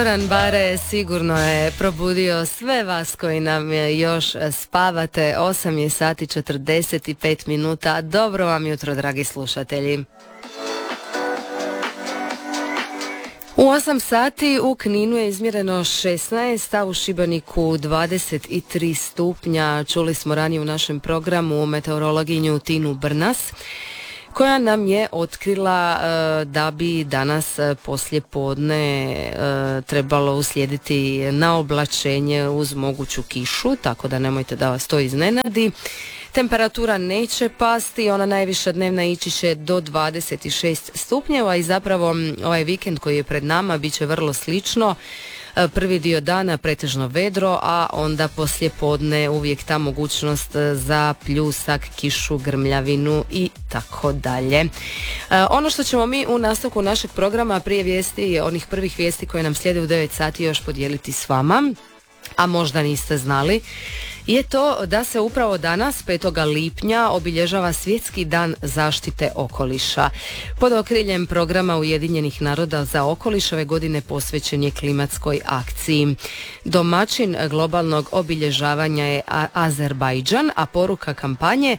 Goran Bare sigurno je probudio sve vas koji nam još spavate. 8 je sati 45 minuta. Dobro vam jutro, dragi slušatelji. U 8 sati u Kninu je izmjereno 16, a u Šibeniku 23 stupnja. Čuli smo ranije u našem programu meteorologinju Tinu Brnas, koja nam je otkrila da bi danas poslije podne trebalo uslijediti naoblačenje uz moguću kišu, tako da nemojte da vas to iznenadi. Temperatura neće pasti, ona najviša dnevna ići će do 26 stupnjeva i zapravo ovaj vikend koji je pred nama bit će vrlo slično. Prvi dio dana pretežno vedro, a onda poslije podne uvijek ta mogućnost za pljusak, kišu, grmljavinu i tako dalje. Ono što ćemo mi u nastavku našeg programa prije vijesti, onih prvih vijesti koje nam slijede u 9 sati još podijeliti s vama, a možda niste znali, je to da se upravo danas, 5. lipnja, obilježava Svjetski dan zaštite okoliša. Pod okriljem programa Ujedinjenih naroda za okoliš ove godine posvećen je klimatskoj akciji. Domaćin globalnog obilježavanja je Azerbajdžan, a poruka kampanje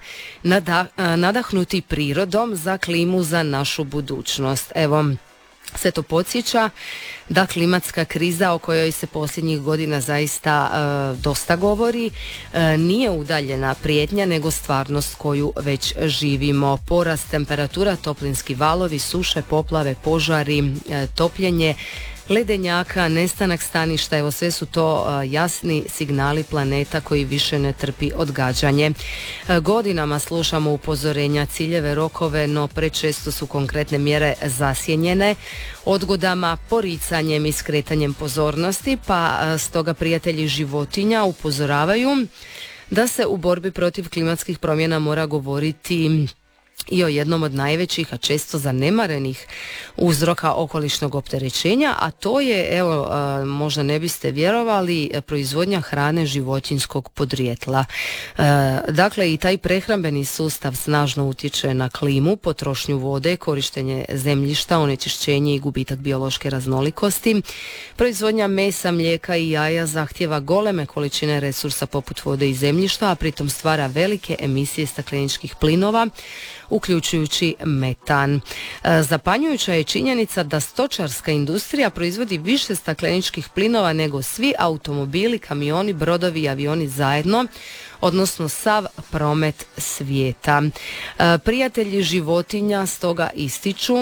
nadahnuti prirodom za klimu za našu budućnost. Evo, sve to podsjeća da klimatska kriza o kojoj se posljednjih godina zaista dosta govori nije udaljena prijetnja, nego stvarnost koju već živimo. Porast temperatura, toplinski valovi, suše, poplave, požari, topljenje ledenjaka, nestanak staništa, evo sve su to jasni signali planeta koji više ne trpi odgađanje. Godinama slušamo upozorenja, ciljeve, rokove, no prečesto su konkretne mjere zasjenjene odgodama, poricanjem i skretanjem pozornosti, pa stoga prijatelji životinja upozoravaju da se u borbi protiv klimatskih promjena mora govoriti i o jednom od najvećih, a često zanemarenih uzroka okolišnog opterećenja, a to je, evo, možda ne biste vjerovali, proizvodnja hrane životinjskog podrijetla. Dakle, i taj prehrambeni sustav snažno utječe na klimu, potrošnju vode, korištenje zemljišta, onečišćenje i gubitak biološke raznolikosti. Proizvodnja mesa, mlijeka i jaja zahtijeva goleme količine resursa poput vode i zemljišta, a pritom stvara velike emisije stakleničkih plinova, uključujući metan. Zapanjujuća je činjenica da stočarska industrija proizvodi više stakleničkih plinova nego svi automobili, kamioni, brodovi i avioni zajedno, odnosno sav promet svijeta. Prijatelji životinja stoga ističu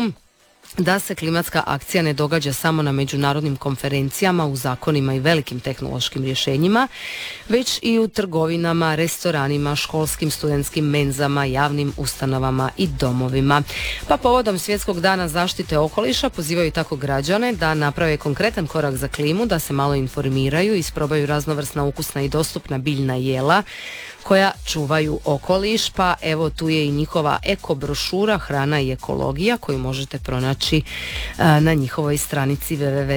da se klimatska akcija ne događa samo na međunarodnim konferencijama, u zakonima i velikim tehnološkim rješenjima, već i u trgovinama, restoranima, školskim, studentskim menzama, javnim ustanovama i domovima. Pa povodom Svjetskog dana zaštite okoliša pozivaju tako građane da naprave konkretan korak za klimu, da se malo informiraju, isprobaju raznovrsna ukusna i dostupna biljna jela koja čuvaju okoliš, pa evo tu je i njihova eko brošura Hrana i ekologija koju možete pronaći na njihovoj stranici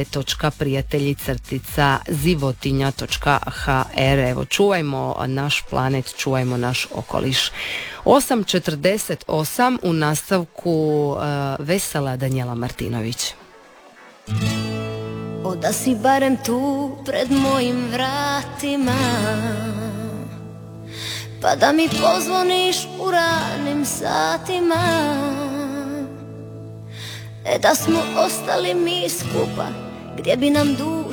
www.prijatelji-zivotinja.hr. Evo, čuvajmo naš planet, čuvajmo naš okoliš. 8:48 u nastavku Vesela Danijela Martinović. Da si barem tu pred mojim vratima, pa da mi pozvoniš u ranim satima, da smo ostali mi skupa, gdje bi nam duša